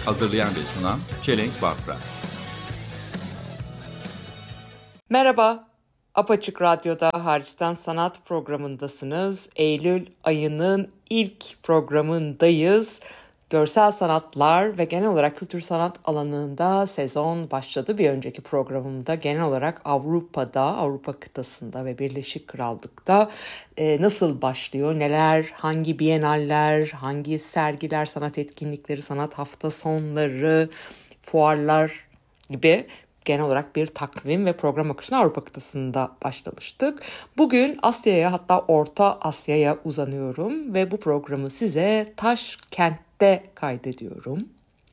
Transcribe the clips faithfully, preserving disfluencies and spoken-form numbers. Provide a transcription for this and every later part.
Hazırlayan ve sunan Çelenk Bafra. Merhaba, Apaçık Radyo'da Hariçten Sanat programındasınız. Eylül ayının ilk programındayız. Görsel sanatlar ve genel olarak kültür sanat alanında sezon başladı. Bir önceki programımda genel olarak Avrupa'da, Avrupa kıtasında ve Birleşik Krallık'ta e, nasıl başlıyor, neler, hangi biyenaller, hangi sergiler, sanat etkinlikleri, sanat hafta sonları, fuarlar gibi genel olarak bir takvim ve program akışına Avrupa kıtasında başlamıştık. Bugün Asya'ya, hatta Orta Asya'ya uzanıyorum ve bu programı size Taşkent'te kaydediyorum.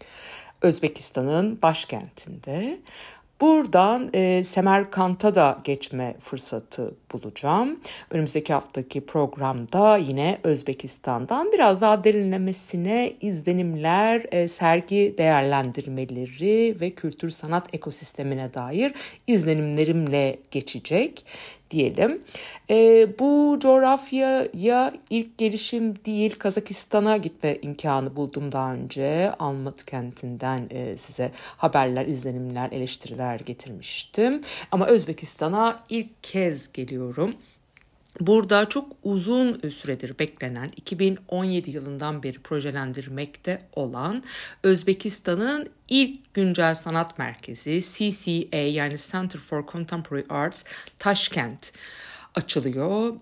Özbekistan'ın başkentinde. Buradan e, Semerkant'a da geçme fırsatı bulacağım. Önümüzdeki haftaki programda yine Özbekistan'dan biraz daha derinlemesine izlenimler, e, sergi değerlendirmeleri ve kültür sanat ekosistemine dair izlenimlerimle geçecek diyelim. E, bu coğrafyaya ilk gelişim değil, Kazakistan'a gitme imkanı buldum daha önce. Almatı kentinden e, size haberler, izlenimler, eleştiriler getirmiştim. Ama Özbekistan'a ilk kez geliyorum. Burada çok uzun süredir beklenen, iki bin on yedi yılından beri projelendirmekte olan Özbekistan'ın ilk güncel sanat merkezi C C A, yani Center for Contemporary Arts Taşkent açılıyor.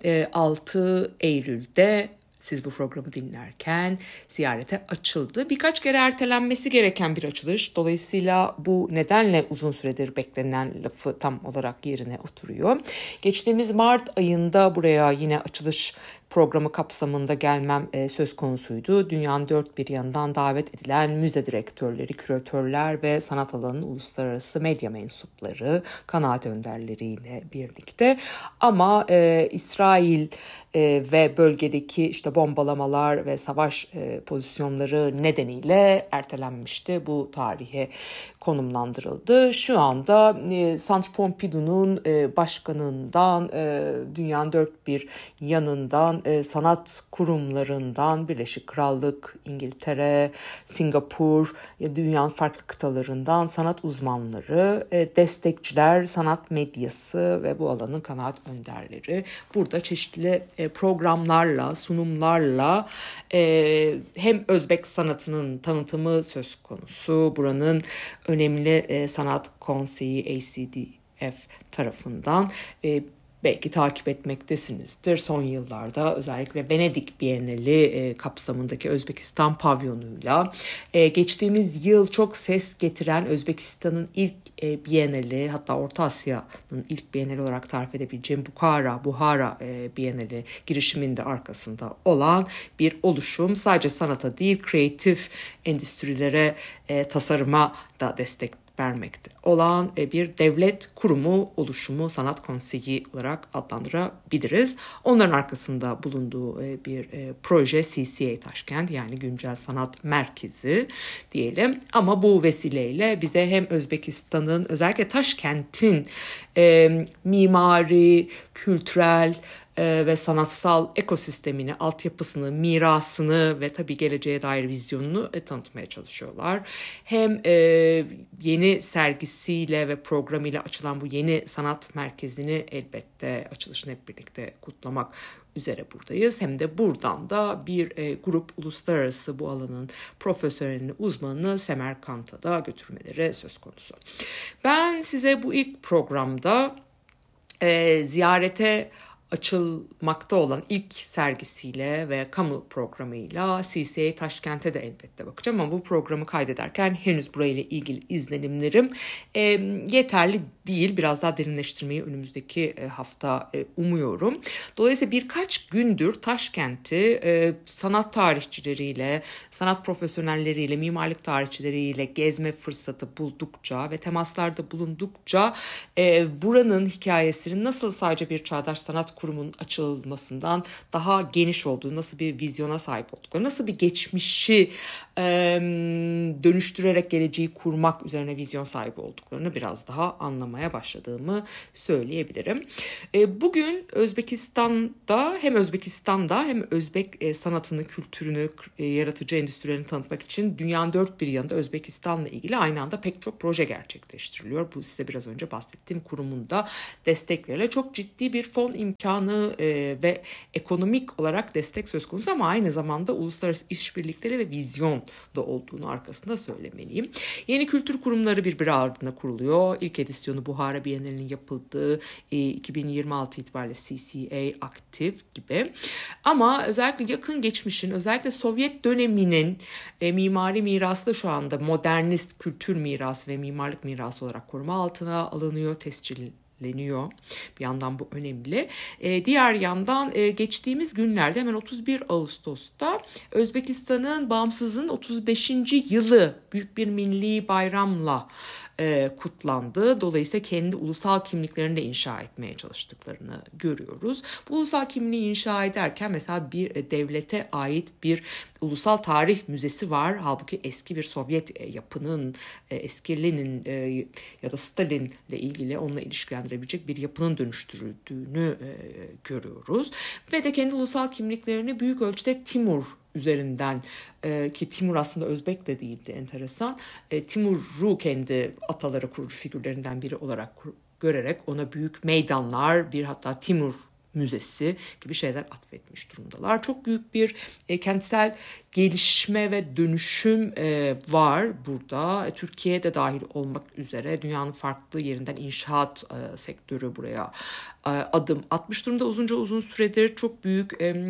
altı Eylül'de siz bu programı dinlerken ziyarete açıldı. Birkaç kere ertelenmesi gereken bir açılış. Dolayısıyla bu nedenle uzun süredir beklenen lafı tam olarak yerine oturuyor. Geçtiğimiz Mart ayında buraya yine açılış programı kapsamında gelmem e, söz konusuydu. Dünyanın dört bir yanından davet edilen müze direktörleri, küratörler ve sanat alanının uluslararası medya mensupları, kanaat önderleriyle birlikte. Ama e, İsrail e, ve bölgedeki işte bombalamalar ve savaş e, pozisyonları nedeniyle ertelenmişti. Bu tarihe konumlandırıldı. Şu anda e, Centre Pompidou'nun e, başkanından, e, dünyanın dört bir yanından, e, sanat kurumlarından, Birleşik Krallık, İngiltere, Singapur, e, dünyanın farklı kıtalarından sanat uzmanları, e, destekçiler, sanat medyası ve bu alanın kanaat önderleri burada çeşitli e, programlarla, sunumlarla e, hem Özbek sanatının tanıtımı söz konusu, buranın önemli e, sanat konseyi A C D F tarafından e, belki takip etmektesinizdir. Son yıllarda özellikle Venedik Bienali e, kapsamındaki Özbekistan pavyonuyla e, geçtiğimiz yıl çok ses getiren Özbekistan'ın ilk e, Bienali, hatta Orta Asya'nın ilk Bienali olarak tarif edebileceğim Bukhara, Buhara e, Bienali girişiminde arkasında olan bir oluşum. Sadece sanata değil, kreatif endüstrilere, e, tasarıma da destek vermekte olan bir devlet kurumu, oluşumu, sanat konseyi olarak adlandırabiliriz. Onların arkasında bulunduğu bir proje C C A Taşkent, yani Güncel Sanat Merkezi diyelim. Ama bu vesileyle bize hem Özbekistan'ın, özellikle Taşkent'in e, mimari, kültürel e, ve sanatsal ekosistemini, altyapısını, mirasını ve tabii geleceğe dair vizyonunu e, tanıtmaya çalışıyorlar. Hem e, yeni sergisiyle ve programıyla açılan bu yeni sanat merkezini elbette açılışını hep birlikte kutlamak üzere buradayız. Hem de buradan da bir e, grup uluslararası bu alanın profesyonelini, uzmanını Semerkant'a da götürmeleri söz konusu. Ben size bu ilk programda e, ziyarete açılmakta olan ilk sergisiyle ve kamu programıyla C C A Taşkent'e de elbette bakacağım, ama bu programı kaydederken henüz burayla ilgili izlenimlerim e, yeterli değil. Biraz daha derinleştirmeyi önümüzdeki e, hafta e, umuyorum. Dolayısıyla birkaç gündür Taşkent'i e, sanat tarihçileriyle, sanat profesyonelleriyle, mimarlık tarihçileriyle gezme fırsatı buldukça ve temaslarda bulundukça e, buranın hikayesinin nasıl sadece bir çağdaş sanat kurumun açılmasından daha geniş olduğu, nasıl bir vizyona sahip oldukları, nasıl bir geçmişi e, dönüştürerek geleceği kurmak üzerine vizyon sahibi olduklarını biraz daha anlamaya başladığımı söyleyebilirim. E, bugün Özbekistan'da hem Özbekistan'da hem Özbek e, sanatını, kültürünü, e, yaratıcı endüstrilerini tanıtmak için dünyanın dört bir yanında Özbekistan'la ilgili aynı anda pek çok proje gerçekleştiriliyor. Bu size biraz önce bahsettiğim kurumun da destekleriyle çok ciddi bir fon imkanı e, ve ekonomik olarak destek söz konusu ama aynı zamanda uluslararası işbirlikleri ve vizyon da olduğunu arkasında söylemeliyim. Yeni kültür kurumları birbiri ardına kuruluyor. İlk edisyonu Buhara Bienalinin yapıldığı e, iki bin yirmi altı itibariyle C C A aktif gibi. Ama özellikle yakın geçmişin, özellikle Sovyet döneminin e, mimari mirası da şu anda modernist kültür mirası ve mimarlık mirası olarak koruma altına alınıyor, tescilleniyor. Bir yandan bu önemli. E, diğer yandan e, geçtiğimiz günlerde hemen otuz bir Ağustos'ta Özbekistan'ın bağımsızlığının otuz beşinci yılı büyük bir milli bayramla e, kutlandı. Dolayısıyla kendi ulusal kimliklerini de inşa etmeye çalıştıklarını görüyoruz. Bu ulusal kimliği inşa ederken mesela bir e, devlete ait bir ulusal tarih müzesi var. Halbuki eski bir Sovyet e, yapının, e, eski Lenin e, ya da Stalin'le ilgili onunla ilişkilendirebilecek bir yapının dönüştürüldüğünü e, görüyoruz. Ve de kendi ulusal kimliklerini büyük ölçüde Timur üzerinden e, ki Timur aslında Özbek de değildi, enteresan. E, Timur'u kendi ataları, kurucu figürlerinden biri olarak kur, görerek ona büyük meydanlar, bir hatta Timur Müzesi gibi şeyler atfetmiş durumdalar. Çok büyük bir e, kentsel gelişme ve dönüşüm e, var burada. E, Türkiye de dahil olmak üzere dünyanın farklı yerinden inşaat e, sektörü buraya e, adım atmış durumda. Uzunca uzun süredir çok büyük e,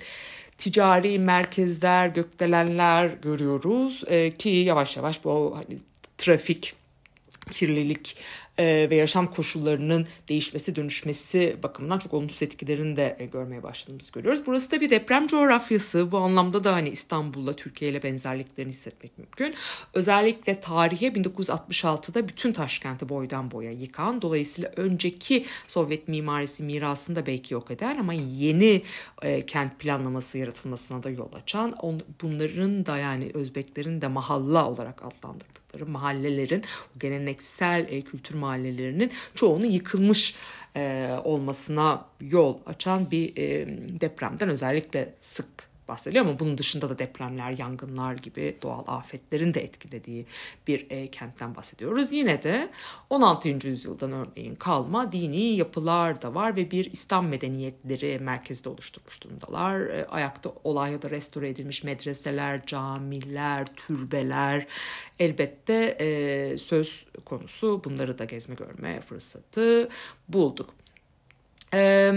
ticari merkezler, gökdelenler görüyoruz e, ki yavaş yavaş bu hani, trafik, kirlilik e, ve yaşam koşullarının değişmesi, dönüşmesi bakımından çok olumsuz etkilerini de e, görmeye başladığımızı görüyoruz. Burası da bir deprem coğrafyası. Bu anlamda da hani İstanbul'la, Türkiye ile benzerliklerini hissetmek mümkün. Özellikle tarihe bin dokuz yüz altmış altıda bütün Taşkent'i boydan boya yıkan, dolayısıyla önceki Sovyet mimarisi mirasını da belki yok eden ama yeni e, kent planlaması yaratılmasına da yol açan, on, bunların da yani Özbeklerin de mahalla olarak adlandırdıkları mahallelerin, geleneksel e, kültür mahallelerinin çoğunun yıkılmış e, olmasına yol açan bir e, depremden özellikle sık bahsediliyor ama bunun dışında da depremler, yangınlar gibi doğal afetlerin de etkilediği bir e, kentten bahsediyoruz. Yine de on altıncı yüzyıldan örneğin kalma dini yapılar da var ve bir İslam medeniyetleri merkezde oluşturmuş durumdalar. E, ayakta olan ya da restore edilmiş medreseler, camiler, türbeler elbette e, söz konusu. Bunları da gezme görme fırsatı bulduk. E,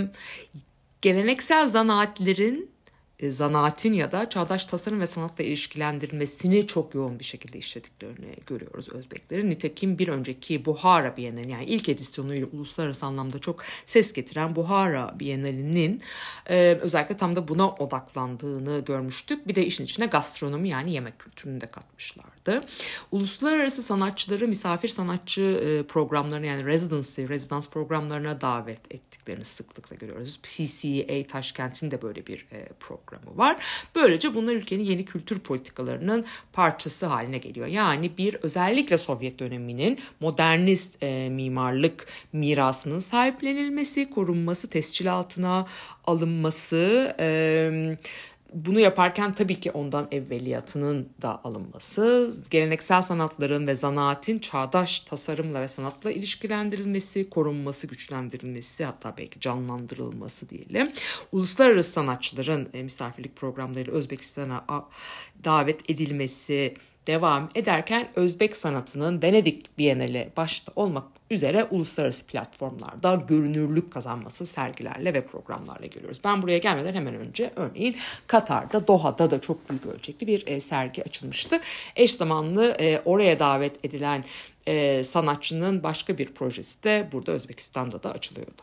geleneksel zanaatlerin zanaatin ya da çağdaş tasarım ve sanatla ilişkilendirilmesini çok yoğun bir şekilde işlediklerini görüyoruz Özbeklerin. Nitekim bir önceki Buhara Bienali, yani ilk edisyonuyla uluslararası anlamda çok ses getiren Buhara Bienali'nin e, özellikle tam da buna odaklandığını görmüştük. Bir de işin içine gastronomi, yani yemek kültürünü de katmışlardı. Uluslararası sanatçıları misafir sanatçı e, programlarına, yani residency, rezidans programlarına davet ettiklerini sıklıkla görüyoruz. C C A Taşkent'in de böyle bir e, program programı var. Böylece bunlar ülkenin yeni kültür politikalarının parçası haline geliyor. Yani bir özellikle Sovyet döneminin modernist e, mimarlık mirasının sahiplenilmesi, korunması, tescil altına alınması, e, bunu yaparken tabii ki ondan evveliyatının da alınması, geleneksel sanatların ve zanaatin çağdaş tasarımla ve sanatla ilişkilendirilmesi, korunması, güçlendirilmesi, hatta belki canlandırılması diyelim. Uluslararası sanatçıların e, misafirlik programlarıyla Özbekistan'a davet edilmesi devam ederken Özbek sanatının Venedik Bienali başta olmak üzere uluslararası platformlarda görünürlük kazanması sergilerle ve programlarla görüyoruz. Ben buraya gelmeden hemen önce örneğin Katar'da, Doha'da da çok büyük ölçekli bir e, sergi açılmıştı. Eş zamanlı e, oraya davet edilen e, sanatçının başka bir projesi de burada Özbekistan'da da açılıyordu.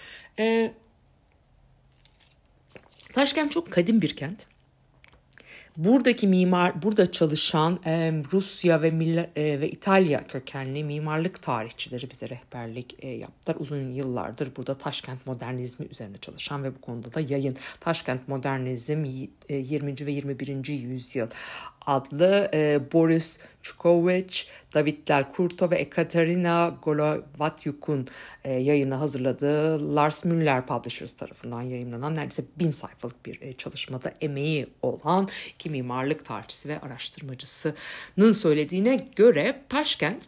E, Taşkent çok kadim bir kent. Buradaki mimar, burada çalışan e, Rusya ve Mil- e, ve İtalya kökenli mimarlık tarihçileri bize rehberlik e, yaptılar. Uzun yıllardır burada Taşkent modernizmi üzerine çalışan ve bu konuda da yayın Taşkent modernizm e, yirminci ve yirmi birinci yüzyıl adlı e, Boris Chukovich, David Del Curto ve Ekaterina Golovatyuk'un e, yayını hazırladığı Lars Müller Publishers tarafından yayımlanan neredeyse bin sayfalık bir e, çalışmada emeği olan iki mimarlık tarihçisi ve araştırmacısının söylediğine göre Taşkent,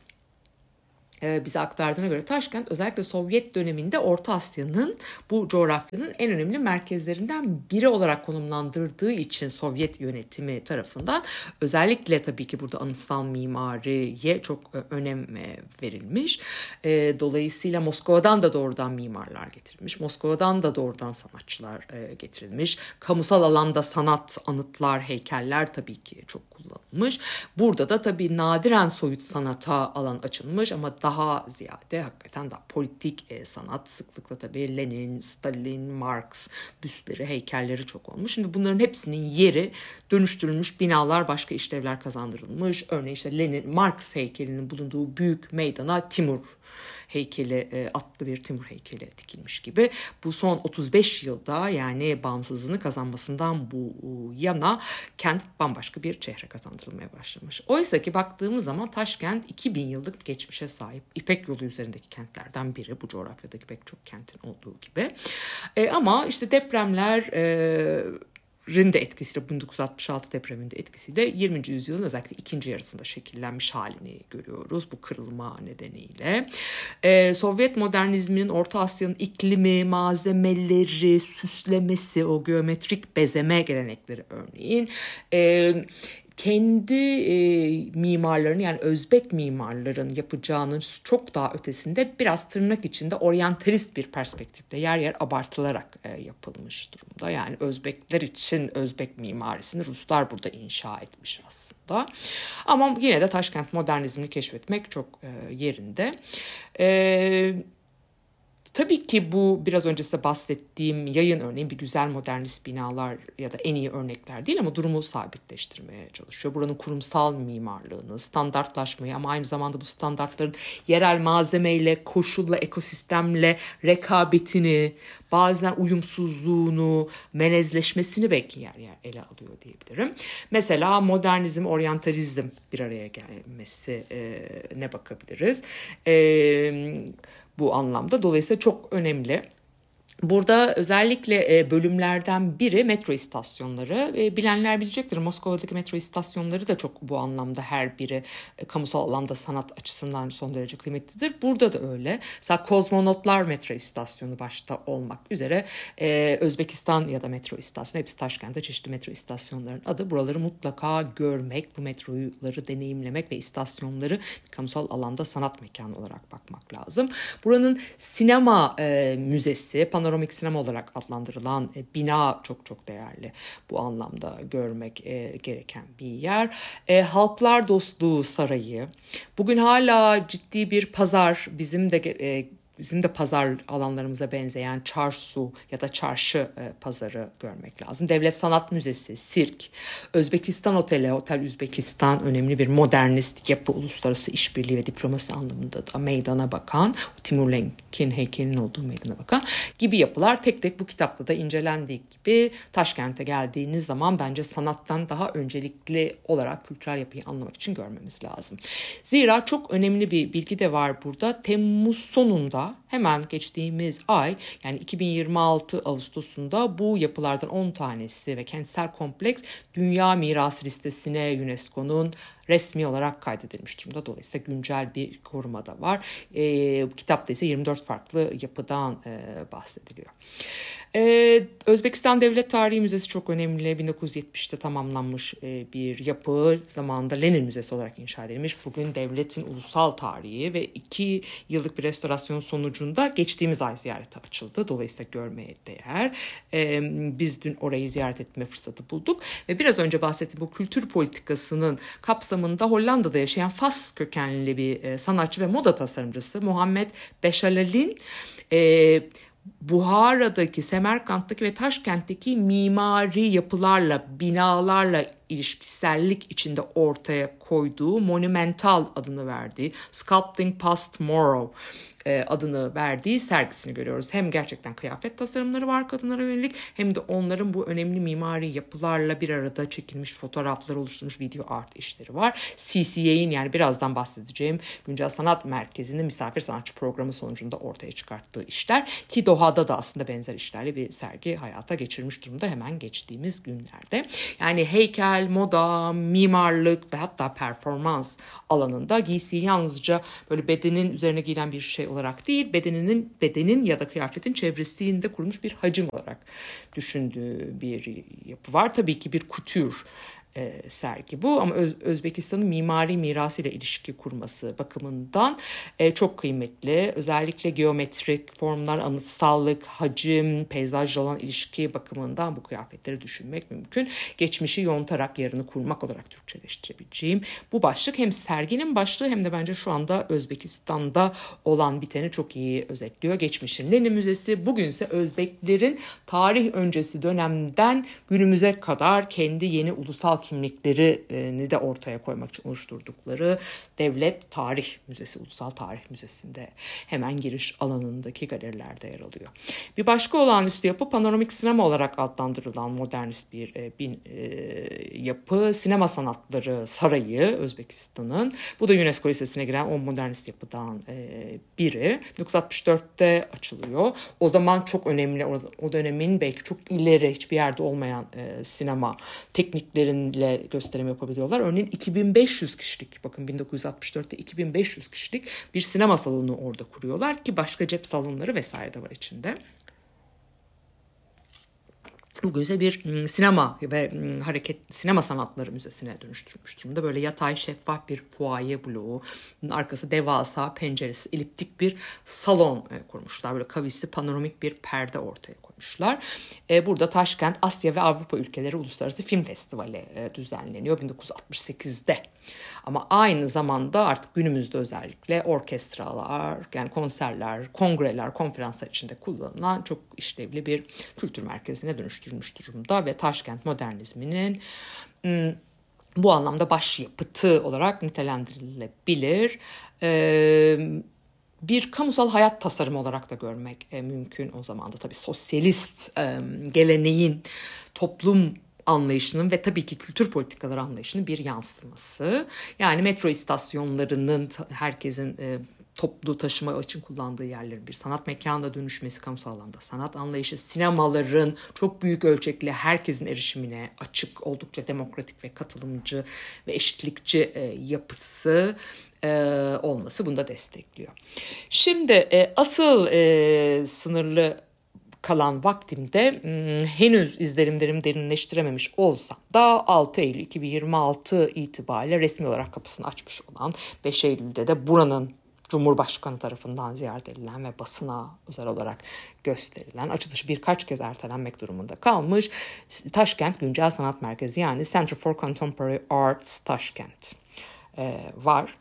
bize aktardığına göre Taşkent özellikle Sovyet döneminde Orta Asya'nın bu coğrafyanın en önemli merkezlerinden biri olarak konumlandırdığı için Sovyet yönetimi tarafından özellikle tabii ki burada anıtsal mimariye çok önem verilmiş. Dolayısıyla Moskova'dan da doğrudan mimarlar getirilmiş. Moskova'dan da doğrudan sanatçılar getirilmiş. Kamusal alanda sanat, anıtlar, heykeller tabii ki çok kullanılmış. Burada da tabii nadiren soyut sanata alan açılmış ama daha ziyade hakikaten daha politik e, sanat, sıklıkla tabii Lenin, Stalin, Marx büstleri, heykelleri çok olmuş. Şimdi bunların hepsinin yeri dönüştürülmüş, binalar, başka işlevler kazandırılmış. Örneğin işte Lenin, Marx heykelinin bulunduğu büyük meydana Timur heykeli, e, atlı bir Timur heykeli dikilmiş gibi. Bu son otuz beş yılda, yani bağımsızlığını kazanmasından bu yana kent bambaşka bir çehre kazandırılmaya başlamış. Oysa ki baktığımız zaman Taşkent iki bin yıllık geçmişe sahip. İpek Yolu üzerindeki kentlerden biri, bu coğrafyadaki pek çok kentin olduğu gibi. E, ama işte depremler e, Rin de etkisiyle, bin dokuz yüz altmış altı depreminde etkisiyle yirminci yüzyılın özellikle ikinci yarısında şekillenmiş halini görüyoruz bu kırılma nedeniyle. Ee, Sovyet modernizminin Orta Asya'nın iklimi, malzemeleri, süslemesi, o geometrik bezeme gelenekleri örneğin Ee, kendi e, mimarlarını, yani Özbek mimarların yapacağının çok daha ötesinde biraz tırnak içinde oryantalist bir perspektifle yer yer abartılarak e, yapılmış durumda. Yani Özbekler için Özbek mimarisini Ruslar burada inşa etmiş aslında. Ama yine de Taşkent modernizmini keşfetmek çok e, yerinde. E, Tabii ki bu biraz önce size bahsettiğim yayın örneğin bir güzel modernist binalar ya da en iyi örnekler değil ama durumu sabitleştirmeye çalışıyor. Buranın kurumsal mimarlığını, standartlaşmayı ama aynı zamanda bu standartların yerel malzemeyle, koşulla, ekosistemle rekabetini, bazen uyumsuzluğunu, melezleşmesini belki yer yer ele alıyor diyebilirim. Mesela modernizm, oryantalizm bir araya gelmesine bakabiliriz. Eee Bu anlamda dolayısıyla çok önemli. Burada özellikle bölümlerden biri metro istasyonları. Bilenler bilecektir, Moskova'daki metro istasyonları da çok bu anlamda her biri kamusal alanda sanat açısından son derece kıymetlidir. Burada da öyle. Mesela Kozmonotlar metro istasyonu başta olmak üzere Özbekistan ya da metro istasyonu, hepsi Taşkent'te çeşitli metro istasyonların adı. Buraları mutlaka görmek, bu metroları deneyimlemek ve istasyonları kamusal alanda sanat mekanı olarak bakmak lazım. Buranın sinema e, müzesi, panoramik sinema olarak adlandırılan e, bina çok çok değerli. Bu anlamda görmek e, gereken bir yer. E, Halklar Dostluğu Sarayı. Bugün hala ciddi bir pazar, bizim de e, bizim de pazar alanlarımıza benzeyen çarşı ya da çarşı e, pazarı görmek lazım. Devlet Sanat Müzesi, sirk, Özbekistan Oteli, Otel Özbekistan önemli bir modernist yapı, uluslararası işbirliği ve diplomasi anlamında da meydana bakan, Timur Lenk'in heykelinin olduğu meydana bakan gibi yapılar tek tek bu kitapta da incelendiği gibi Taşkent'e geldiğiniz zaman bence sanattan daha öncelikli olarak kültürel yapıyı anlamak için görmemiz lazım. Zira çok önemli bir bilgi de var burada. Temmuz sonunda, hemen geçtiğimiz ay, yani iki bin yirmi altı Ağustos'unda bu yapılardan on tanesi ve kentsel kompleks Dünya Mirası listesine UNESCO'nun resmi olarak kaydedilmiş durumda. Dolayısıyla güncel bir koruma da var. E, kitapta ise yirmi dört farklı yapıdan e, bahsediliyor. Ee, Özbekistan Devlet Tarihi Müzesi çok önemli. bin dokuz yüz yetmişte tamamlanmış e, bir yapı. Zamanında Lenin Müzesi olarak inşa edilmiş. Bugün devletin ulusal tarihi ve iki yıllık bir restorasyon sonucunda geçtiğimiz ay ziyarete açıldı. Dolayısıyla görmeye değer. Ee, biz dün orayı ziyaret etme fırsatı bulduk. Ve biraz önce bahsettiğim bu kültür politikasının kapsamında Hollanda'da yaşayan Fas kökenli bir e, sanatçı ve moda tasarımcısı Muhammed Beşalal'in e, Buhara'daki, Semerkant'taki ve Taşkent'teki mimari yapılarla, binalarla ilişkisellik içinde ortaya koyduğu Monumental adını verdiği, Sculpting Past Tomorrow adını verdiği sergisini görüyoruz. Hem gerçekten kıyafet tasarımları var kadınlara yönelik, hem de onların bu önemli mimari yapılarla bir arada çekilmiş fotoğraflar oluşturmuş video art işleri var. C C A'in, yani birazdan bahsedeceğim Güncel Sanat Merkezi'nin misafir sanatçı programı sonucunda ortaya çıkarttığı işler, ki Doha'da da aslında benzer işlerle bir sergi hayata geçirmiş durumda hemen geçtiğimiz günlerde. Yani heykel, moda, mimarlık ve hatta performans alanında giysiyi yalnızca böyle bedenin üzerine giyilen bir şey olarak değil, bedeninin bedenin ya da kıyafetin çevresinde kurulmuş bir hacim olarak düşündüğü bir yapı var. Tabii ki bir kutür e, sergi bu, ama Öz, Özbekistan'ın mimari mirasıyla ilişki kurması bakımından e, çok kıymetli. Özellikle geometrik formlar, anıtsallık, hacim, peyzajla olan ilişki bakımından bu kıyafetleri düşünmek mümkün. Geçmişi yontarak yarını kurmak olarak Türkçeleştirebileceğim bu başlık hem serginin başlığı hem de bence şu anda Özbekistan'da olan biteni çok iyi özetliyor. Geçmişin Lenin Müzesi, bugünse Özbeklerin tarih öncesi dönemden günümüze kadar kendi yeni ulusal kimliklerini de ortaya koymak için oluşturdukları Devlet Tarih Müzesi, Ulusal Tarih Müzesi'nde hemen giriş alanındaki galerilerde yer alıyor. Bir başka olağanüstü yapı panoramik sinema olarak adlandırılan modernist bir e, bin, e, yapı. Sinema Sanatları Sarayı Özbekistan'ın. Bu da UNESCO listesine giren on modernist yapıdan e, biri. bin dokuz yüz altmış dörtte açılıyor. O zaman çok önemli, o, o dönemin belki çok ileri, hiçbir yerde olmayan e, sinema teknikleriyle gösterim yapabiliyorlar. Örneğin iki bin beş yüz kişilik, bakın bin dokuz yüz altmış dörtte iki bin beş yüz kişilik bir sinema salonu orada kuruyorlar, ki başka cep salonları vesaire de var içinde. Bugün ise bir sinema ve hareket sinema sanatları müzesine dönüştürmüş durumda. Böyle yatay şeffaf bir fuaye bloğu, arkası devasa penceresi, eliptik bir salon kurmuşlar. Böyle kavisli panoramik bir perde ortaya koymuşlar. Burada Taşkent Asya ve Avrupa Ülkeleri Uluslararası Film Festivali düzenleniyor bin dokuz yüz altmış sekizde. Ama aynı zamanda artık günümüzde özellikle orkestralar, yani konserler, kongreler, konferanslar içinde kullanılan çok işlevli bir kültür merkezine dönüştürülmüş durumda ve Taşkent modernizminin bu anlamda başyapıtı olarak nitelendirilebilir. Ee, bir kamusal hayat tasarımı olarak da görmek e, mümkün o zaman da. Tabii sosyalist e, geleneğin, toplum anlayışının ve tabii ki kültür politikaları anlayışının bir yansıması. Yani metro istasyonlarının herkesin e, toplu taşıma için kullandığı yerlerin bir sanat mekanına dönüşmesi, kamusal alanda sanat anlayışı, sinemaların çok büyük ölçekli herkesin erişimine açık, oldukça demokratik ve katılımcı ve eşitlikçi e, yapısı e, olması bunu da destekliyor. Şimdi e, asıl e, sınırlı kalan vaktimde hmm, henüz izlenimlerimi derinleştirememiş olsam da altı Eylül iki bin yirmi altı itibariyle resmi olarak kapısını açmış olan, beş Eylül'de de buranın Cumhurbaşkanı tarafından ziyaret edilen ve basına özel olarak gösterilen, açılışı birkaç kez ertelenmek durumunda kalmış Taşkent Güncel Sanat Merkezi, yani Center for Contemporary Arts Taşkent ee, var.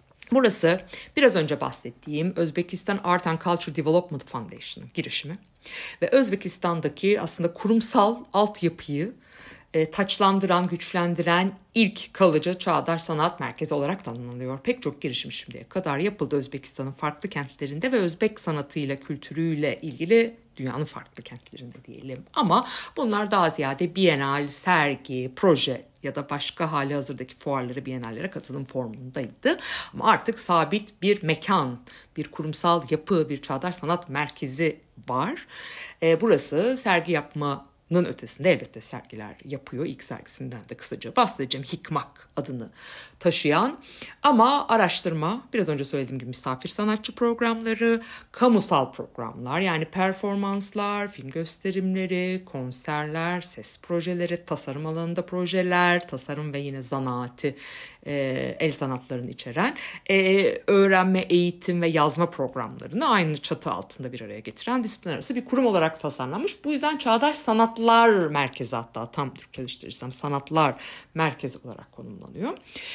Burası biraz önce bahsettiğim Özbekistan Art and Culture Development Foundation'ın girişimi ve Özbekistan'daki aslında kurumsal altyapıyı e, taçlandıran, güçlendiren ilk kalıcı çağdaş sanat merkezi olarak tanımlanıyor. Pek çok girişim şimdiye kadar yapıldı Özbekistan'ın farklı kentlerinde ve Özbek sanatıyla, kültürüyle ilgili dünyanın farklı kentlerinde diyelim. Ama bunlar daha ziyade bienal, sergi, proje ya da başka hali hazırdaki fuarlara, bienallere katılım formundaydı. Ama artık sabit bir mekan, bir kurumsal yapı, bir çağdaş sanat merkezi var. E, burası sergi yapma ötesinde elbette sergiler yapıyor. İlk sergisinden de kısaca bahsedeceğim. Hikmak adını taşıyan ama araştırma, biraz önce söylediğim gibi misafir sanatçı programları, kamusal programlar, yani performanslar, film gösterimleri, konserler, ses projeleri, tasarım alanında projeler, tasarım ve yine zanaati, e, el sanatlarını içeren e, öğrenme, eğitim ve yazma programlarını aynı çatı altında bir araya getiren disiplin arası bir kurum olarak tasarlanmış. Bu yüzden çağdaş sanatlar merkezi, hatta tam Türkçeleştirirsem sanatlar merkezi olarak konumlanıyor.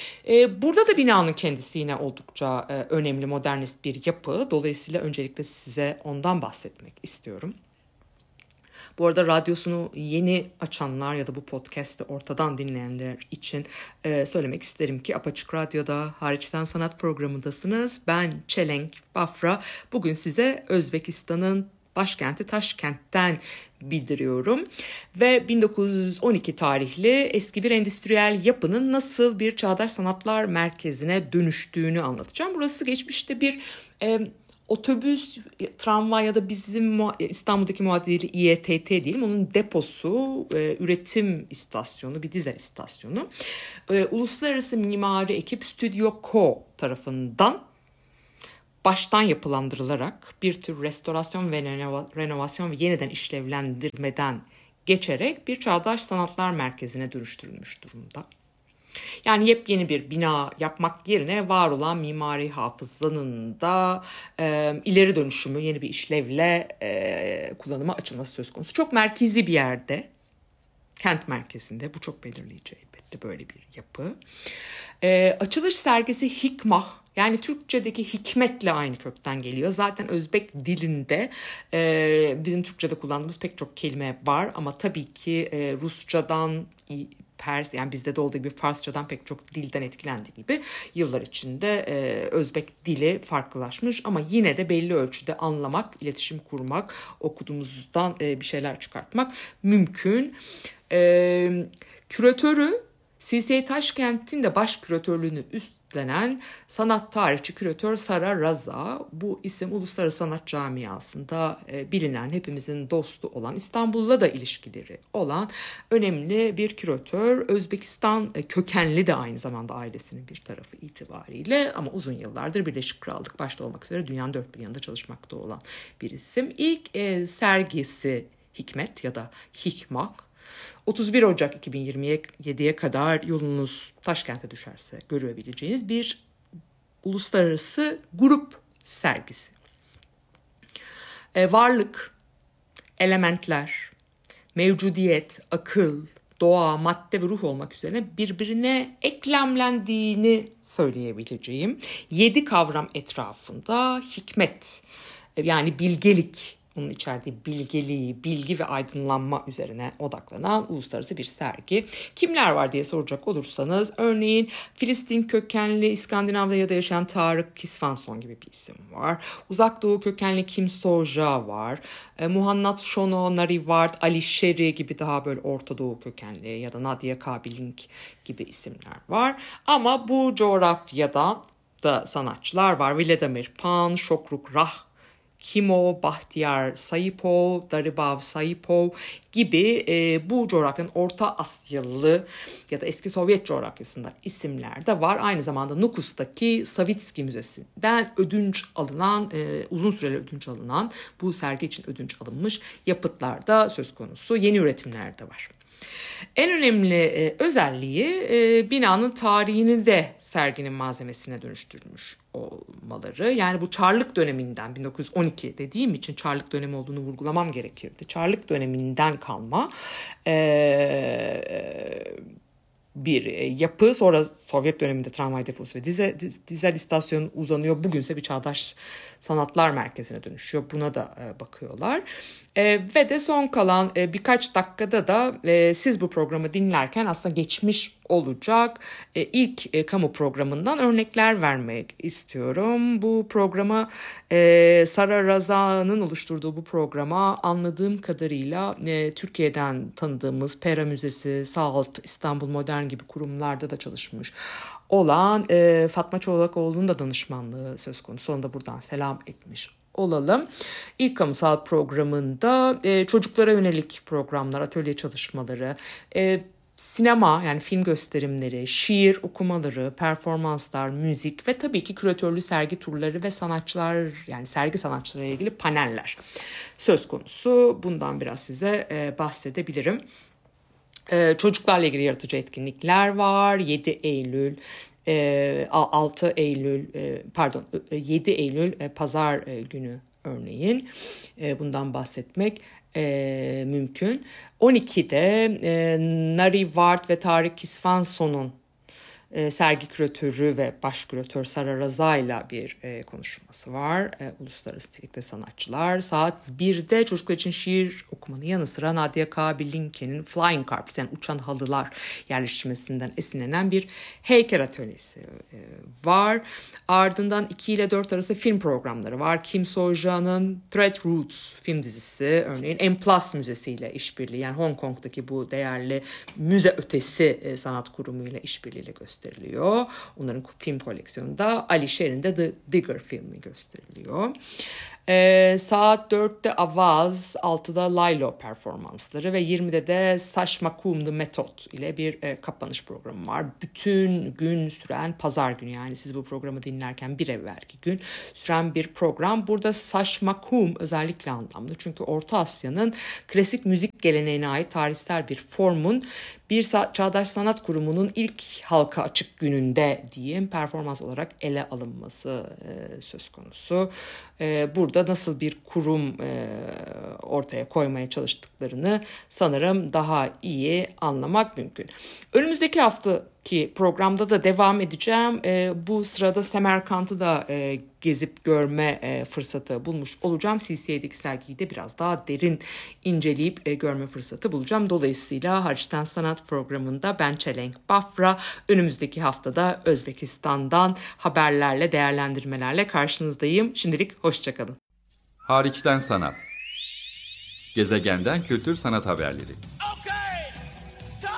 E, burada da binanın kendisi yine oldukça e, önemli modernist bir yapı. Dolayısıyla öncelikle size ondan bahsetmek istiyorum. Bu arada radyosunu yeni açanlar ya da bu podcast'i ortadan dinleyenler için e, söylemek isterim ki Apaçık Radyo'da Hariçten Sanat programındasınız. Ben Çelenk Bafra. Bugün size Özbekistan'ın başkenti Taşkent'ten bildiriyorum ve bin dokuz yüz on iki tarihli eski bir endüstriyel yapının nasıl bir çağdaş sanatlar merkezine dönüştüğünü anlatacağım. Burası geçmişte bir e, otobüs, tramvay ya da bizim İstanbul'daki muadili İ E T T diyelim, onun deposu, e, üretim istasyonu, bir dizel istasyonu. E, Uluslararası Mimari Ekip Stüdyo Co tarafından baştan yapılandırılarak bir tür restorasyon ve renova- renovasyon ve yeniden işlevlendirmeden geçerek bir çağdaş sanatlar merkezine dönüştürülmüş durumda. Yani yepyeni bir bina yapmak yerine var olan mimari hafızanın da e, ileri dönüşümü, yeni bir işlevle e, kullanıma açılması söz konusu. Çok merkezi bir yerde, kent merkezinde, bu çok belirleyici elbette böyle bir yapı. E, açılış sergisi Hikmah, yani Türkçedeki hikmetle aynı kökten geliyor. Zaten Özbek dilinde e, bizim Türkçede kullandığımız pek çok kelime var ama tabii ki e, Rusçadan, Pers, yani bizde de olduğu gibi Farsçadan pek çok dilden etkilendiği gibi yıllar içinde e, Özbek dili farklılaşmış ama yine de belli ölçüde anlamak, iletişim kurmak, okuduğumuzdan e, bir şeyler çıkartmak mümkün. E, küratörü C S I Taşkent'in de baş küratörlüğünü üstlenen sanat tarihçi küratör Sara Raza. Bu isim uluslararası sanat camiasında e, bilinen, hepimizin dostu olan, İstanbul'la da ilişkileri olan önemli bir küratör. Özbekistan e, kökenli de aynı zamanda ailesinin bir tarafı itibariyle ama uzun yıllardır Birleşik Krallık başta olmak üzere dünyanın dört bir yanında çalışmakta olan bir isim. İlk e, sergisi Hikmet ya da Hikmah otuz bir Ocak iki bin yirmi yediye kadar yolunuz Taşkent'e düşerse görebileceğiniz bir uluslararası grup sergisi. E, varlık, elementler, mevcudiyet, akıl, doğa, madde ve ruh olmak üzere birbirine eklemlendiğini söyleyebileceğim yedi kavram etrafında hikmet, yani bilgelik, onun içerdiği bilgeliği, bilgi ve aydınlanma üzerine odaklanan uluslararası bir sergi. Kimler var diye soracak olursanız, örneğin Filistin kökenli İskandinavya'da yaşayan Tarık Kisvanson gibi bir isim var. Uzak Doğu kökenli Kim Soja var. E, Muhannad Shono, Narivard, Ali Sheri gibi daha böyle Orta Doğu kökenli ya da Nadia Kabiling gibi isimler var. Ama bu coğrafyada da sanatçılar var. Vladimir Pan, Şokruk Rah, Kimo, Bahtiyar Saipov, Daribav Saipov gibi e, bu coğrafyanın Orta Asyalı ya da eski Sovyet coğrafyasında isimler de var. Aynı zamanda Nukus'taki Savitski Müzesi'nden ödünç alınan, e, uzun süreli ödünç alınan, bu sergi için ödünç alınmış yapıtlar da söz konusu. Yeni üretimler de var. En önemli e, özelliği e, binanın tarihini de serginin malzemesine dönüştürmüş olmaları. Yani bu Çarlık döneminden, bin dokuz yüz on iki dediğim için Çarlık dönemi olduğunu vurgulamam gerekirdi. Çarlık döneminden kalma e, bir yapı. Sonra Sovyet döneminde tramvay deposu ve dizel, dizel istasyonu uzanıyor. Bugünse bir çağdaş sanatlar merkezine dönüşüyor. Buna da e, bakıyorlar. E, ve de son kalan e, birkaç dakikada da e, siz bu programı dinlerken aslında geçmiş olacak e, ilk e, kamu programından örnekler vermek istiyorum. Bu programa e, Sara Raza'nın oluşturduğu bu programa anladığım kadarıyla e, Türkiye'den tanıdığımız Pera Müzesi, Salt, İstanbul Modern gibi kurumlarda da çalışmış olan e, Fatma Çolakoğlu'nun da danışmanlığı söz konusu. Onu da buradan selam etmiş olalım. İlk kamusal programında e, çocuklara yönelik programlar, atölye çalışmaları, e, sinema yani film gösterimleri, şiir okumaları, performanslar, müzik ve tabii ki küratörlü sergi turları ve sanatçılar, yani sergi sanatçılarıyla ilgili paneller söz konusu. Bundan biraz size e, bahsedebilirim. E, çocuklarla ilgili yaratıcı etkinlikler var. yedi Eylül, altı Eylül, pardon yedi Eylül Pazar günü örneğin bundan bahsetmek mümkün. on ikide Narivard ve Tarık Kisvanson'un E, sergi küratörü ve baş küratör Sara Raza'yla bir e, konuşması var. E, uluslararası nitelikte sanatçılar. Saat birde çocuklar için şiir okumanın yanı sıra Nadia K. Bilinke'nin Flying Carpets, yani uçan halılar yerleştirmesinden esinlenen bir heykel atölyesi e, var. Ardından iki ile dört arası film programları var. Kim So-ja'nın Thread Roots film dizisi, örneğin M Plus Müzesi ile işbirliği, yani Hong Kong'daki bu değerli müze ötesi e, sanat kurumu ile işbirliğiyle gösteriliyor. Onların film koleksiyonunda Ali Sher'in de The Digger filmi gösteriliyor. Ee, saat dörtte Avaz, altıda Lilo performansları ve yirmide de Sash Makum The Method ile bir e, kapanış programı var. Bütün gün süren, pazar günü, yani siz bu programı dinlerken bir evvelki gün süren bir program. Burada Sash Makum özellikle anlamlı, çünkü Orta Asya'nın klasik müzik geleneğine ait tarihsel bir formun bir çağdaş sanat kurumunun ilk halka açık gününde diyeyim performans olarak ele alınması e, söz konusu. E, burada nasıl bir kurum e, ortaya koymaya çalıştıklarını sanırım daha iyi anlamak mümkün. Önümüzdeki haftaki programda da devam edeceğim. E, bu sırada Semerkant'ı da e, gezip görme e, fırsatı bulmuş olacağım. C C A'deki sergiyi de biraz daha derin inceleyip e, görme fırsatı bulacağım. Dolayısıyla Hariçten Sanat programında ben Çelenk Bafra. Önümüzdeki haftada Özbekistan'dan haberlerle, değerlendirmelerle karşınızdayım. Şimdilik hoşçakalın. Hariçten Sanat. Gezegenden kültür sanat haberleri.